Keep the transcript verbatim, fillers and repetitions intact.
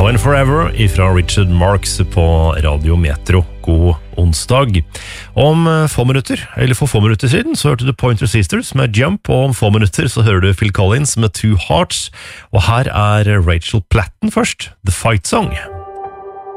Now and Forever ifra Richard Marx på Radio Metro. God onsdag. Om få minutter, eller for få minutter siden, så hørte du Pointer Sisters med Jump, og om få minutter så hører du Phil Collins med Two Hearts, og her er Rachel Platten først, The Fight Song.